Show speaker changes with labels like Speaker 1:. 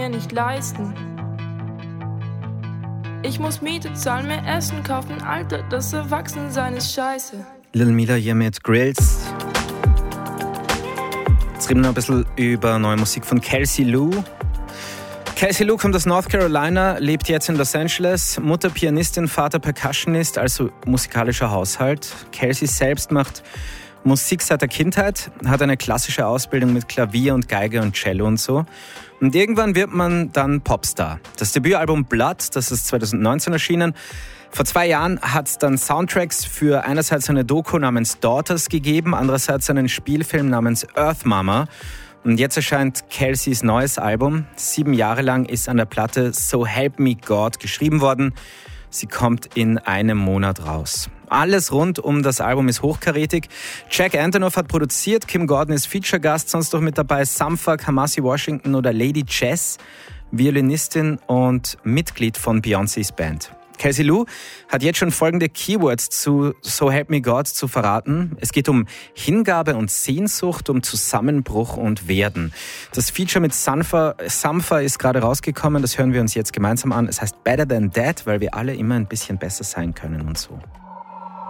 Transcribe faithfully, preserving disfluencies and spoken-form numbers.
Speaker 1: nicht leisten. Ich muss Miete zahlen, mir Essen kaufen, Alter, das Erwachsensein ist scheiße.
Speaker 2: Lil Mila hier mit Grills. Jetzt reden wir noch ein bisschen über neue Musik von Kelsey Lou. Kelsey Lou kommt aus North Carolina, lebt jetzt in Los Angeles. Mutter Pianistin, Vater Percussionist, also musikalischer Haushalt. Kelsey selbst macht Musik seit der Kindheit, hat eine klassische Ausbildung mit Klavier und Geige und Cello und so. Und irgendwann wird man dann Popstar. Das Debütalbum Blood, das ist zwanzig neunzehn erschienen. Vor zwei Jahren hat es dann Soundtracks für einerseits eine Doku namens Daughters gegeben, andererseits einen Spielfilm namens Earth Mama. Und jetzt erscheint Kelseys neues Album. Sieben Jahre lang ist an der Platte So Help Me God geschrieben worden. Sie kommt in einem Monat raus. Alles rund um das Album ist hochkarätig. Jack Antonoff hat produziert, Kim Gordon ist Feature-Gast, sonst noch mit dabei Sampha, Kamasi Washington oder Lady Jess, Violinistin und Mitglied von Beyoncés Band. Kelsey Lou hat jetzt schon folgende Keywords zu So Help Me God zu verraten. Es geht um Hingabe und Sehnsucht, um Zusammenbruch und Werden. Das Feature mit Sampha, Sampha ist gerade rausgekommen, das hören wir uns jetzt gemeinsam an. Es heißt Better Than That, weil wir alle immer ein bisschen besser sein können und so.